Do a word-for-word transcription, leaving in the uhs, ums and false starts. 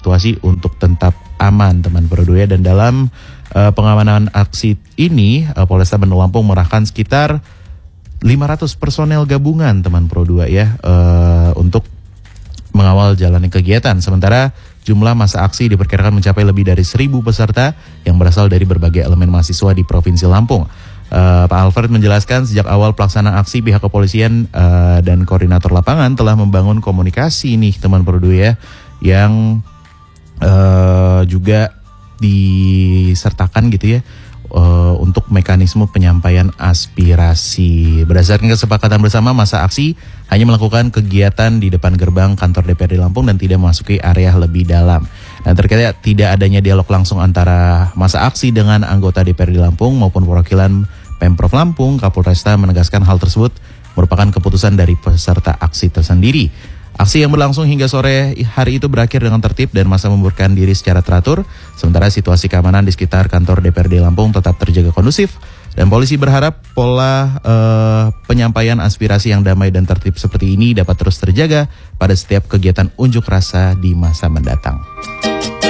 situasi untuk tetap aman, teman Produya. Dan dalam uh, pengamanan aksi ini, uh, Polresta Bandar Lampung mengerahkan sekitar lima ratus personel gabungan, teman Pro dua ya, uh, untuk mengawal jalannya kegiatan. Sementara jumlah masa aksi diperkirakan mencapai lebih dari seribu peserta yang berasal dari berbagai elemen mahasiswa di Provinsi Lampung. Uh, Pak Alfred menjelaskan sejak awal pelaksanaan aksi pihak kepolisian uh, dan koordinator lapangan telah membangun komunikasi nih, teman Pro dua ya, yang uh, juga disertakan gitu ya, uh, untuk mekanisme penyampaian aspirasi. Berdasarkan kesepakatan bersama, masa aksi hanya melakukan kegiatan di depan gerbang kantor D P R D Lampung dan tidak memasuki area lebih dalam. Nah, terkait tidak adanya dialog langsung antara masa aksi dengan anggota D P R D Lampung maupun perwakilan Pemprov Lampung, Kapolresta menegaskan hal tersebut merupakan keputusan dari peserta aksi tersendiri. Aksi yang berlangsung hingga sore hari itu berakhir dengan tertib dan masa membubarkan diri secara teratur. Sementara situasi keamanan di sekitar kantor D P R D Lampung tetap terjaga kondusif. Dan polisi berharap pola uh, penyampaian aspirasi yang damai dan tertib seperti ini dapat terus terjaga pada setiap kegiatan unjuk rasa di masa mendatang.